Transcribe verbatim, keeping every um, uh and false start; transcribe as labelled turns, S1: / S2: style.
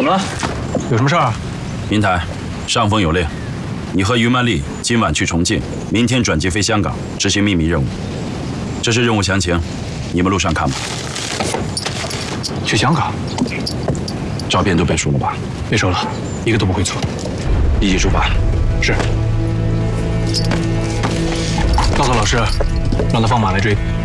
S1: 怎么了？有什么事儿啊？
S2: 明台，上峰有令，你和于曼丽今晚去重庆，明天转机飞香港执行秘密任务。这是任务详情，你们路上看吧。
S1: 去香港？
S2: 照片都背熟了吧？
S1: 背熟了，一个都不会错。
S2: 立即出发。
S1: 是。告诉老师，让他放马来追。